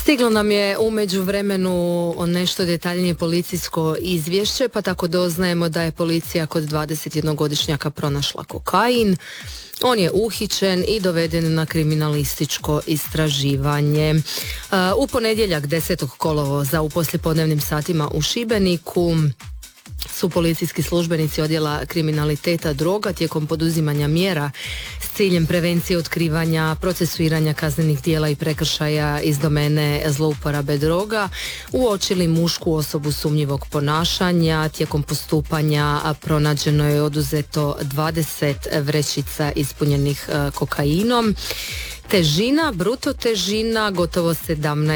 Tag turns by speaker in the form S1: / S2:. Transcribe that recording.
S1: Stiglo nam je u međuvremenu nešto detaljnije policijsko izvješće, pa tako doznajemo da je policija kod 21-godišnjaka pronašla kokain. On je uhićen i doveden na kriminalističko istraživanje. U ponedjeljak 10. kolovoza u poslijepodnevnim satima u Šibeniku su policijski službenici odjela kriminaliteta droga tijekom poduzimanja mjera s ciljem prevencije otkrivanja, procesuiranja kaznenih djela i prekršaja iz domene zlouporabe droga uočili mušku osobu sumnjivog ponašanja. Tijekom postupanja pronađeno je oduzeto 20 vrećica ispunjenih kokainom. Težina, bruto težina gotovo 17